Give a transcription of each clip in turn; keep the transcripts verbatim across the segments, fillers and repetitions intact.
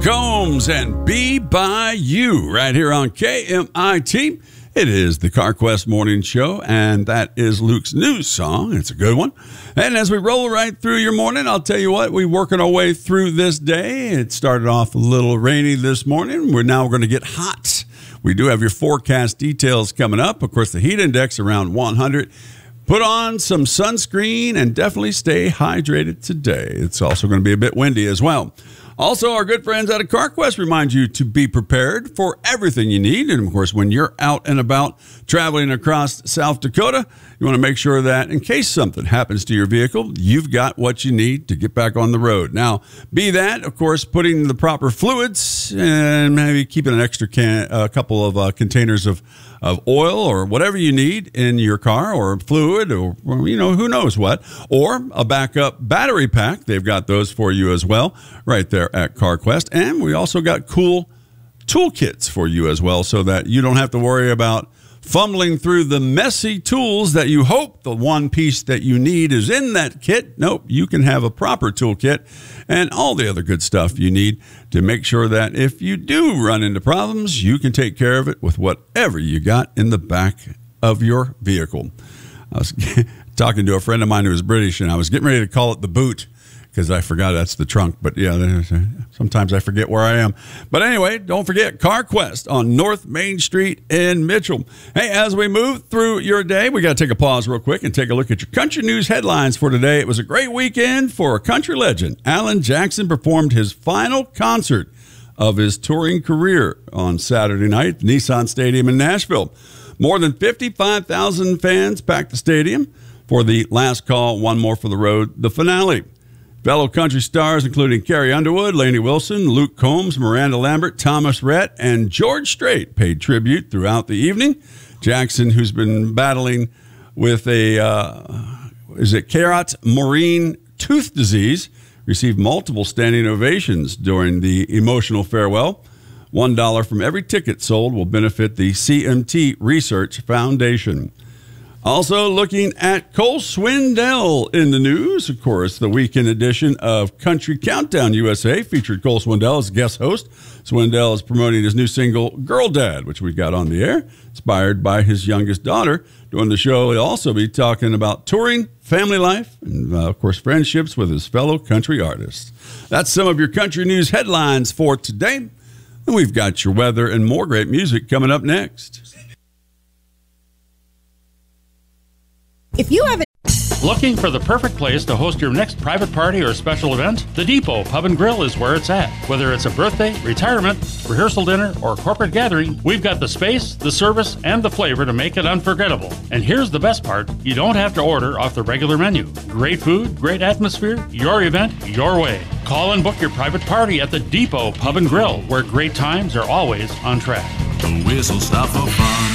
Combs and Be By You right here on K M I T. It is the CarQuest Morning Show, and that is Luke's new song. It's a good one. And as we roll right through your morning, I'll tell you what, we're working our way through this day. It started off a little rainy this morning. We're now going to get hot. We do have your forecast details coming up. Of course, the heat index around one hundred. Put on some sunscreen and definitely stay hydrated today. It's also going to be a bit windy as well. Also, our good friends out of CarQuest remind you to be prepared for everything you need. And, of course, when you're out and about traveling across South Dakota, you want to make sure that in case something happens to your vehicle, you've got what you need to get back on the road. Now, be that, of course, putting the proper fluids and maybe keeping an extra can, a couple of uh, containers of of oil or whatever you need in your car, or fluid, or, or, you know, who knows what, or a backup battery pack. They've got those for you as well right there at CarQuest. And we also got cool toolkits for you as well, so that you don't have to worry about fumbling through the messy tools that you hope the one piece that you need is in that kit. Nope, you can have a proper toolkit and all the other good stuff you need to make sure that if you do run into problems, you can take care of it with whatever you got in the back of your vehicle. I was talking to a friend of mine who was British, and I was getting ready to call it the boot, because I forgot that's the trunk. But yeah, sometimes I forget where I am. But anyway, don't forget CarQuest on North Main Street in Mitchell. Hey, as we move through your day, we got to take a pause real quick and take a look at your country news headlines for today. It was a great weekend for a country legend. Alan Jackson performed his final concert of his touring career on Saturday night at Nissan Stadium in Nashville. More than fifty-five thousand fans packed the stadium for the Last Call, One More for the Road, the finale. Fellow country stars, including Carrie Underwood, Lainey Wilson, Luke Combs, Miranda Lambert, Thomas Rhett, and George Strait paid tribute throughout the evening. Jackson, who's been battling with a, uh, is it Charcot-Marie tooth disease, received multiple standing ovations during the emotional farewell. One dollar from every ticket sold will benefit the C M T Research Foundation. Also looking at Cole Swindell in the news. Of course, the weekend edition of Country Countdown U S A featured Cole Swindell as guest host. Swindell is promoting his new single, Girl Dad, which we got on the air, inspired by his youngest daughter. During the show, he'll also be talking about touring, family life, and, uh, of course, friendships with his fellow country artists. That's some of your country news headlines for today. And we've got your weather and more great music coming up next. If you have a Looking for the perfect place to host your next private party or special event? The Depot Pub and Grill is where it's at. Whether it's a birthday, retirement, rehearsal dinner, or corporate gathering, we've got the space, the service, and the flavor to make it unforgettable. And here's the best part, you don't have to order off the regular menu. Great food, great atmosphere, your event, your way. Call and book your private party at the Depot Pub and Grill, where great times are always on track. The whistle stop for fun.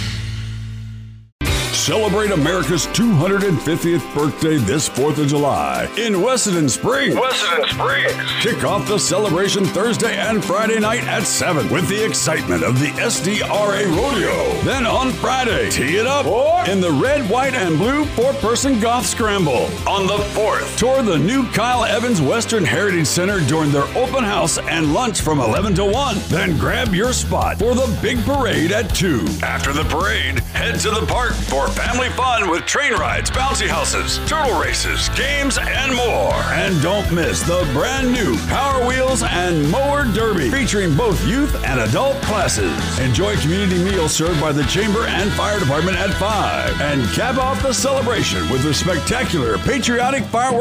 Celebrate America's two hundred fiftieth birthday this fourth of July in Wessington Springs. Wessington Springs. Kick off the celebration Thursday and Friday night at seven with the excitement of the S D R A Rodeo. Then on Friday, tee it up Four. in the red, white, and blue four-person golf scramble. On the fourth, tour the new Kyle Evans Western Heritage Center during their open house and lunch from eleven to one. Then grab your spot for the big parade at two. After the parade, head to the park for family fun with train rides, bouncy houses, turtle races, games, and more. And don't miss the brand new Power Wheels and Mower Derby, featuring both youth and adult classes. Enjoy community meals served by the Chamber and Fire Department at five. And cap off the celebration with the spectacular patriotic fireworks